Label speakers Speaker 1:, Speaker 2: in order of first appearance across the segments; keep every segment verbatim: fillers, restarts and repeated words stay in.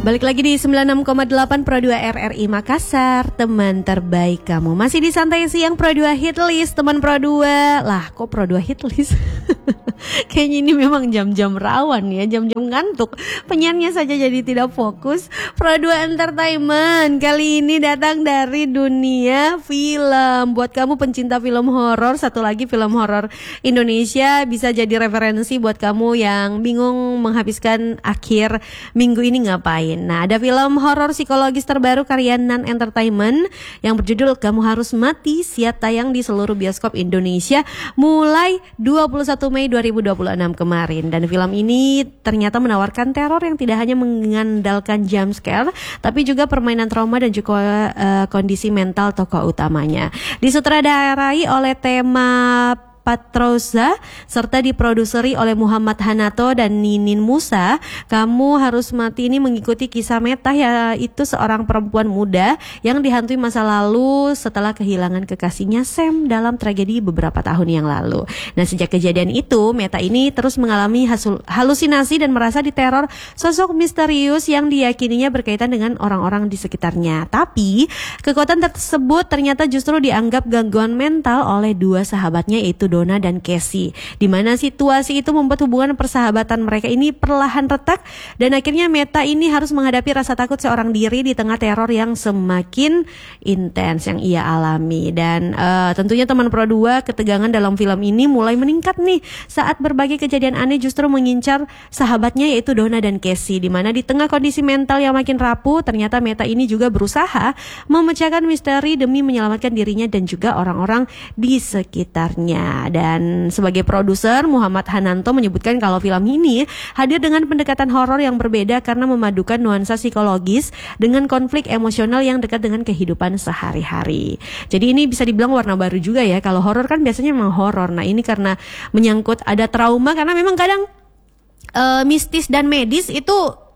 Speaker 1: Balik lagi di sembilan puluh enam koma delapan Pro dua R R I Makassar, teman terbaik kamu. Masih di Santai Siang Pro dua Hitlist, teman Pro dua. Lah, kok Pro dua Hitlist? Kayaknya ini memang jam-jam rawan ya, jam-jam ngantuk. Penyiarnya saja jadi tidak fokus. Pro dua Entertainment kali ini datang dari dunia film. Buat kamu pencinta film horor, satu lagi film horor Indonesia bisa jadi referensi buat kamu yang bingung menghabiskan akhir minggu ini ngapain. Nah, ada film horor psikologis terbaru karya Nan Entertainment yang berjudul Kamu Harus Mati, siap tayang di seluruh bioskop Indonesia mulai dua puluh satu Mei dua ribu dua puluh enam kemarin. Dan film ini ternyata menawarkan teror yang tidak hanya mengandalkan jump scare, tapi juga permainan trauma dan juga uh, kondisi mental tokoh utamanya. Disutradarai oleh Tema Patroza serta diproduseri oleh Muhammad Hanato dan Ninin Musa. Kamu Harus Mati ini mengikuti kisah Meta, yaitu seorang perempuan muda yang dihantui masa lalu setelah kehilangan kekasihnya Sam dalam tragedi beberapa tahun yang lalu. Nah, sejak kejadian itu Meta ini terus mengalami hasul, halusinasi dan merasa diteror sosok misterius yang diyakininya berkaitan dengan orang-orang di sekitarnya. Tapi kekuatan tersebut ternyata justru dianggap gangguan mental oleh dua sahabatnya, yaitu Donna dan Casey, di mana situasi itu membuat hubungan persahabatan mereka ini perlahan retak dan akhirnya Meta ini harus menghadapi rasa takut seorang diri di tengah teror yang semakin intens yang ia alami. Dan uh, tentunya teman Pro dua, ketegangan dalam film ini mulai meningkat nih saat berbagai kejadian aneh justru mengincar sahabatnya, yaitu Donna dan Casey, di mana di tengah kondisi mental yang makin rapuh ternyata Meta ini juga berusaha memecahkan misteri demi menyelamatkan dirinya dan juga orang-orang di sekitarnya. Dan sebagai produser, Muhammad Hananto menyebutkan kalau film ini hadir dengan pendekatan horor yang berbeda karena memadukan nuansa psikologis dengan konflik emosional yang dekat dengan kehidupan sehari-hari. Jadi ini bisa dibilang warna baru juga ya. Kalau horor kan biasanya memang horor. Nah, ini karena menyangkut ada trauma, karena memang kadang uh, mistis dan medis itu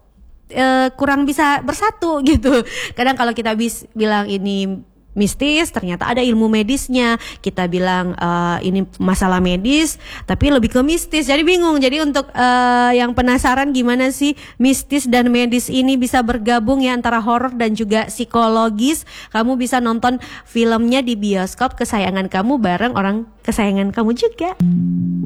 Speaker 1: uh, kurang bisa bersatu gitu. Kadang kalau kita bis bilang ini mistis, ternyata ada ilmu medisnya. Kita bilang uh, ini masalah medis, tapi lebih ke mistis. Jadi bingung. Jadi untuk uh, yang penasaran gimana sih mistis dan medis ini bisa bergabung ya, antara horor dan juga psikologis, kamu bisa nonton filmnya di bioskop kesayangan kamu bareng orang kesayangan kamu juga.